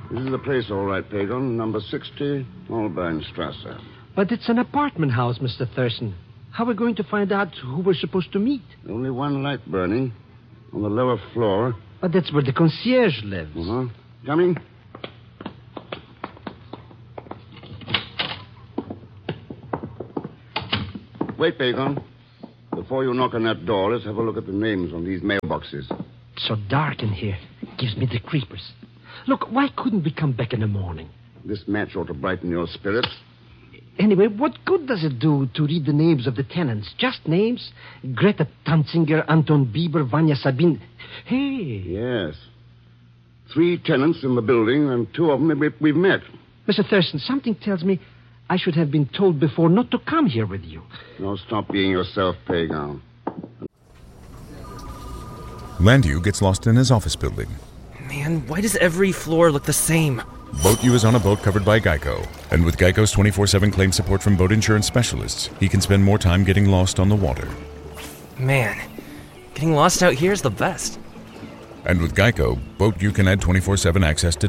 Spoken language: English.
This is the place, all right, Pagon. Number 60, Holbeinstrasse. But it's an apartment house, Mr. Thurston. How are we going to find out who we're supposed to meet? Only one light burning on the lower floor. But that's where the concierge lives. Coming. Wait, Pagon. Before you knock on that door, let's have a look at the names on these mailboxes. It's so dark in here. It gives me the creepers. Look, why couldn't we come back in the morning? This match ought to brighten your spirits. Anyway, what good does it do to read the names of the tenants? Just names? Greta Tanzinger, Anton Bieber, Vanya Sabine. Hey. Yes. 3 tenants in the building, and 2 of them we've met. Mr. Thurston, something tells me I should have been told before not to come here with you. No, stop being yourself, Pagan. Landew gets lost in his office building. Man, why does every floor look the same? Boat U is on a boat covered by Geico. And with Geico's 24/7 claim support from boat insurance specialists, he can spend more time getting lost on the water. Man, getting lost out here is the best. And with Geico, Boat U can add 24/7 access to